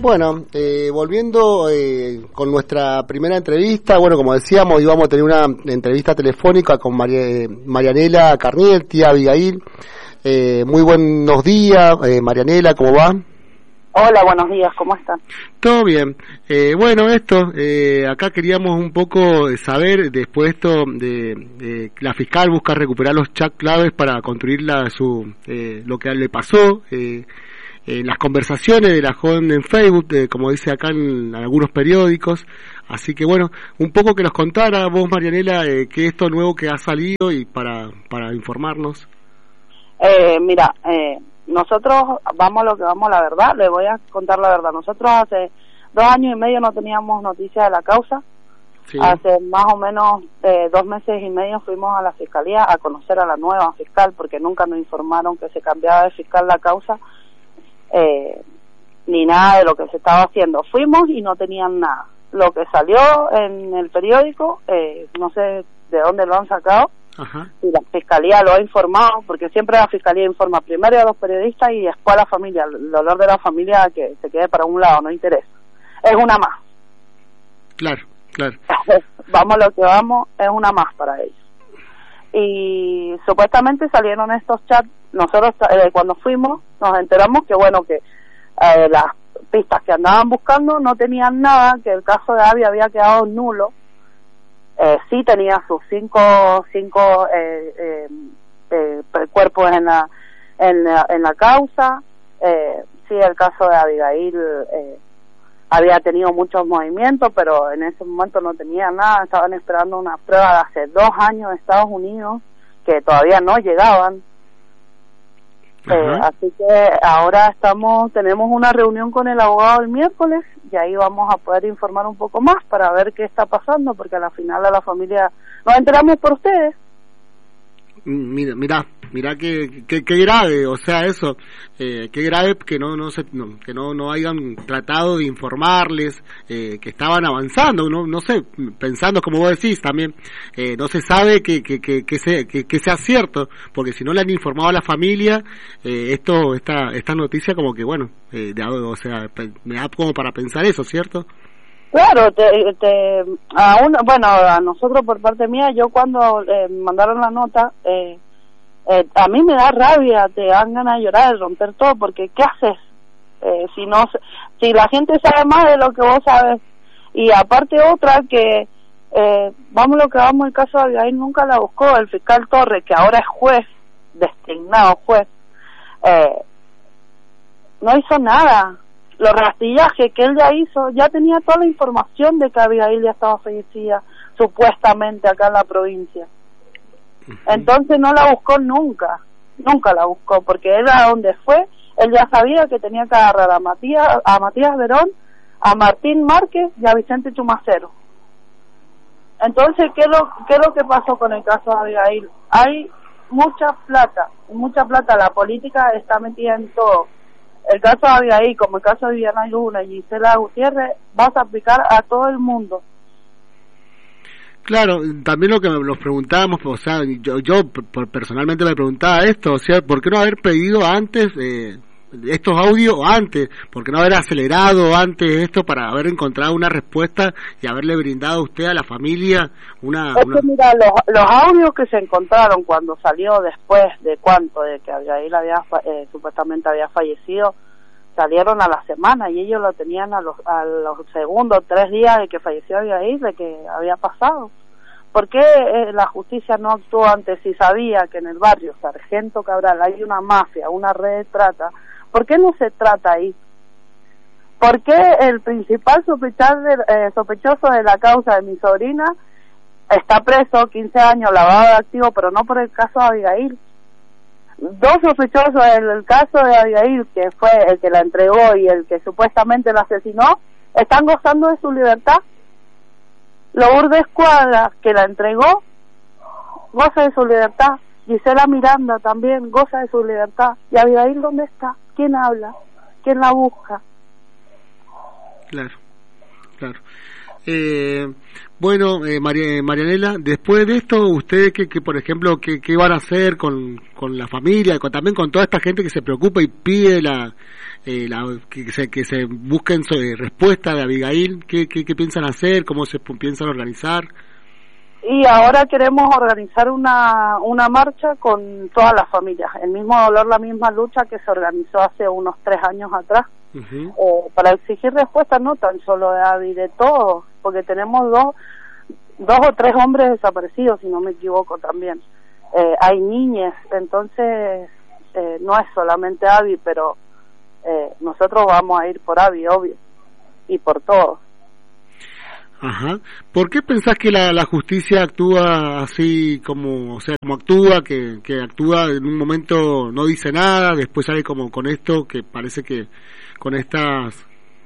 Bueno, volviendo con nuestra primera entrevista, bueno, como decíamos, íbamos a tener una entrevista telefónica con Marianela Carniel, tía Abigail. Muy buenos días, Marianela, ¿cómo va? Hola, buenos días, ¿cómo están? Todo bien. Bueno, acá queríamos un poco saber, después esto de la fiscal busca recuperar los chats claves para construir lo que le pasó, las conversaciones de la joven en Facebook, como dice acá en algunos periódicos. Así que bueno, un poco que nos contara vos, Marianela, qué es esto nuevo que ha salido y para informarnos. Mira, nosotros vamos a lo que vamos, la verdad, le voy a contar la verdad. Nosotros hace 2 años y medio no teníamos noticia de la causa. Sí. Hace más o menos 2 meses y medio fuimos a la fiscalía a conocer a la nueva fiscal, porque nunca nos informaron que se cambiaba de fiscal la causa, ni nada de lo que se estaba haciendo. Fuimos y no tenían nada. Lo que salió en el periódico, no sé de dónde lo han sacado. Ajá. Y la fiscalía lo ha informado, porque siempre la fiscalía informa primero a los periodistas y después a la familia. El dolor de la familia que se quede para un lado, no interesa. Es una más. Claro. Vamos lo que vamos, es una más para ellos. Y supuestamente salieron estos chats. Nosotros cuando fuimos nos enteramos que bueno, que las pistas que andaban buscando no tenían nada, que el caso de Abby había quedado nulo. Sí tenía sus cinco cuerpos en la causa. Sí, el caso de Abigail había tenido muchos movimientos, pero en ese momento no tenía nada. Estaban esperando una prueba de hace 2 años de Estados Unidos que todavía no llegaban. Así que ahora tenemos una reunión con el abogado el miércoles y ahí vamos a poder informar un poco más para ver qué está pasando, porque a la final a la familia nos enteramos por ustedes. Mira qué grave, o sea, eso, qué grave que no hayan tratado de informarles, que estaban avanzando, no sé, pensando como vos decís también, no se sabe que sea cierto, porque si no le han informado a la familia, esta noticia como que bueno, o sea, me da como para pensar eso, ¿cierto? Claro, a nosotros por parte mía, yo cuando mandaron la nota, a mí me da rabia, te dan ganas de llorar, de romper todo, porque ¿qué haces? Si la gente sabe más de lo que vos sabes, y aparte otra que, vamos lo que vamos, el caso de Abigail nunca la buscó, el fiscal Torres, que ahora es juez, designado juez, no hizo nada. Los rastrillajes que él ya hizo, ya tenía toda la información de que Abigail ya estaba fallecida, supuestamente acá en la provincia. Entonces no la buscó nunca la buscó, porque él a donde fue, él ya sabía que tenía que agarrar a Matías Verón, a Martín Márquez y a Vicente Chumacero. Entonces, ¿qué es lo que pasó con el caso de Abigail? Hay mucha plata, la política está metida en todo. El caso de Abigail, como el caso de Viviana Luna y Gisela Gutiérrez, vas a aplicar a todo el mundo. Claro, también lo que nos preguntábamos, o sea, yo personalmente me preguntaba esto, o sea, ¿por qué no haber pedido antes estos audios antes? ¿Por qué no haber acelerado antes esto para haber encontrado una respuesta y haberle brindado a usted, a la familia, una... que mira, los audios que se encontraron cuando salió después de que Abigail supuestamente había fallecido, salieron a la semana y ellos lo tenían a los segundos, 3 días de que falleció Abigail, de que había pasado. ¿Por qué la justicia no actuó antes si sabía que en el barrio Sargento Cabral hay una mafia, una red de trata? ¿Por qué no se trata ahí? ¿Por qué el principal sospechoso de la causa de mi sobrina está preso, 15 años, lavado de activos, pero no por el caso de Abigail? 2 sospechosos del caso de Abigail, que fue el que la entregó y el que supuestamente la asesinó, están gozando de su libertad. Lourdes Cuadra, que la entregó, goza de su libertad. Gisela Miranda también goza de su libertad. ¿Y Abigail dónde está? ¿Quién habla? ¿Quién la busca? Claro. Bueno, Marianela, después de esto, ustedes que por ejemplo, ¿qué van a hacer con la familia, también con toda esta gente que se preocupa y pide que se busquen respuesta de Abigail? ¿Qué piensan hacer? ¿Cómo se piensan organizar? Y ahora queremos organizar una marcha con todas las familias, el mismo dolor, la misma lucha que se organizó hace unos 3 años atrás, para exigir respuestas, no tan solo de Abby, de todos, porque tenemos dos o 3 hombres desaparecidos, si no me equivoco también. Hay niñas, entonces no es solamente Abby, pero nosotros vamos a ir por Abby, obvio, y por todos. Ajá. ¿Por qué pensás que la justicia actúa así como actúa, que actúa en un momento no dice nada, después sale como con esto que parece que con estas...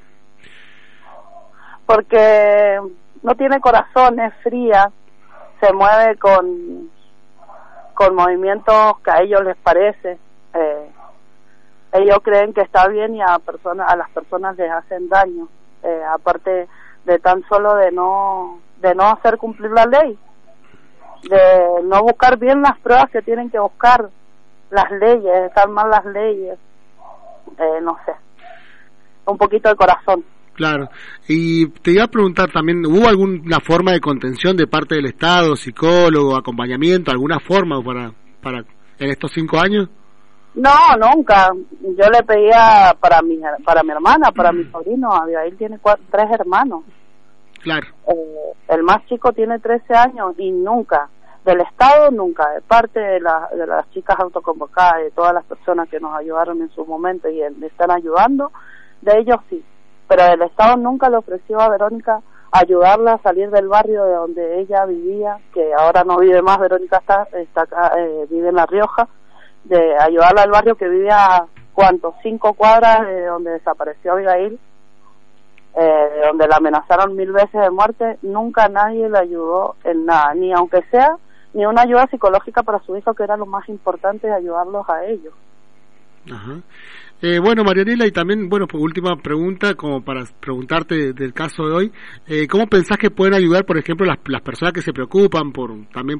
Porque no tiene corazón, es fría, se mueve con movimientos que a ellos les parece. Ellos creen que está bien y a las personas les hacen daño, aparte de tan solo de no hacer cumplir la ley, de no buscar bien las pruebas que tienen que buscar, las leyes, están mal las leyes, no sé, un poquito de corazón. Claro, y te iba a preguntar también, ¿hubo alguna forma de contención de parte del Estado, psicólogo, acompañamiento, alguna forma para en estos 5 años? No, nunca. Yo le pedía para mi hermana, para mi sobrino. Abigail tiene 3 hermanos. Claro. El más chico tiene 13 años y nunca, del Estado nunca, de parte de las chicas autoconvocadas, de todas las personas que nos ayudaron en su momento y le están ayudando, de ellos sí. Pero el Estado nunca le ofreció a Verónica ayudarla a salir del barrio de donde ella vivía, que ahora no vive más, Verónica está acá, vive en La Rioja, de ayudarla al barrio que vivía, 5 cuadras de donde desapareció Abigail, de donde la amenazaron 1000 veces de muerte. Nunca nadie le ayudó en nada, ni aunque sea, ni una ayuda psicológica para su hijo, que era lo más importante, de ayudarlos a ellos. Ajá. Bueno, Marianela, y también, bueno, por última pregunta, como para preguntarte del caso de hoy, ¿cómo pensás que pueden ayudar, por ejemplo, las personas que se preocupan por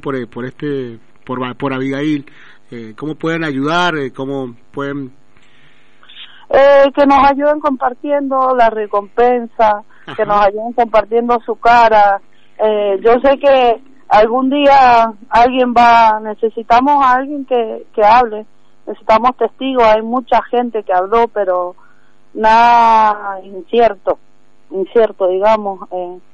Abigail? ¿Cómo pueden ayudar? ¿Cómo pueden...? Que nos ayuden compartiendo la recompensa, que nos ayuden compartiendo su cara. Yo sé que algún día necesitamos a alguien que hable, necesitamos testigos. Hay mucha gente que habló, pero nada incierto, digamos,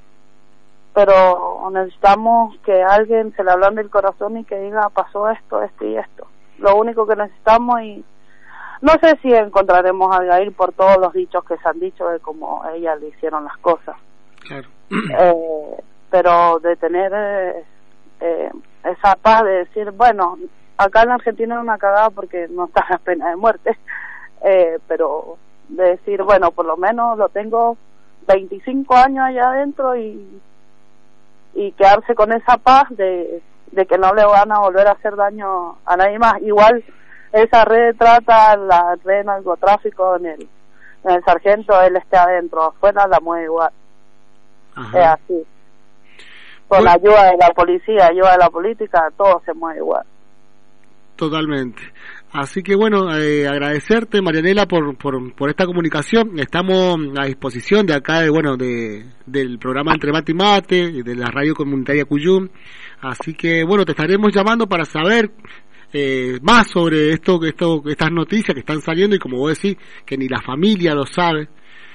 pero necesitamos que alguien se le hable del corazón y que diga, pasó esto y esto. Lo único que necesitamos, y no sé si encontraremos a Abigail por todos los dichos que se han dicho de cómo ella le hicieron las cosas. Claro. Pero de tener esa paz de decir, bueno, acá en Argentina es una cagada porque no está la pena de muerte, pero de decir, bueno, por lo menos lo tengo 25 años allá adentro y quedarse con esa paz de que no le van a volver a hacer daño a nadie más. Igual esa red de trata, la red de narcotráfico en el sargento, él esté adentro, afuera la mueve igual. Ajá. Es así. Con la ayuda de la policía, ayuda de la política, todo se mueve igual. Totalmente. Así que bueno, agradecerte, Marianela, por esta comunicación. Estamos a disposición de acá, del programa Entre Mate y Mate, y de la radio comunitaria Cuyum. Así que bueno, te estaremos llamando para saber más sobre estas noticias que están saliendo, y como vos decís, que ni la familia lo sabe.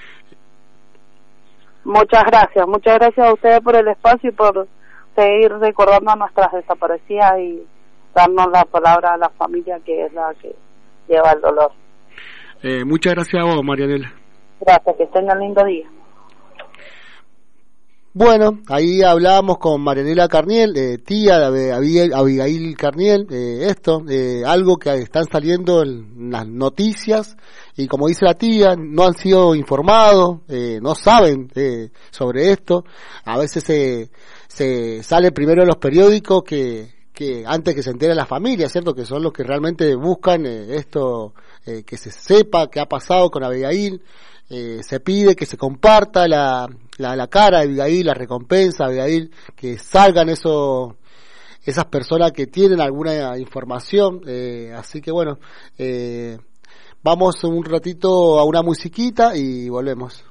Muchas gracias a ustedes por el espacio y por seguir recordando a nuestras desaparecidas y darnos la palabra a la familia, que es la que lleva el dolor. Muchas gracias a vos, Marianela. Gracias, que tengan lindo día. Bueno, ahí hablábamos con Marianela Carniel, tía de Abigail Carniel, algo que están saliendo en las noticias, y como dice la tía, no han sido informados, no saben sobre esto. A veces se sale primero en los periódicos que antes que se entere la familia, ¿cierto? Que son los que realmente buscan que se sepa qué ha pasado con Abigail, se pide que se comparta la cara de Abigail, la recompensa de Abigail, que salgan esas personas que tienen alguna información, así que bueno, vamos un ratito a una musiquita y volvemos.